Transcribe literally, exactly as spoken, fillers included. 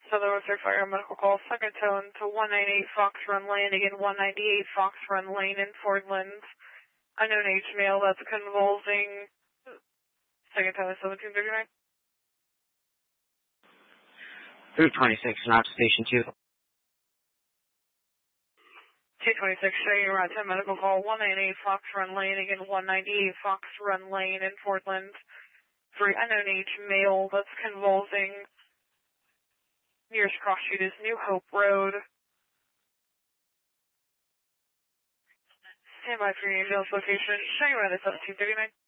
Southern Western Fire medical call, second tone to one ninety-eight Fox Run Lane, again one ninety-eight Fox Run Lane in Fordland. Unknown age male that's convulsing. Second tone is seventeen thirty-nine. three twenty-six, not station two. two twenty-six, showing around ten medical call, one ninety-eight Fox Run Lane, again one ninety-eight Fox Run Lane in Fordland. Three unknown age male that's convulsing. Nearest cross street is New Hope Road. Stand by for your ambulance location, showing around at seventeen thirty-nine.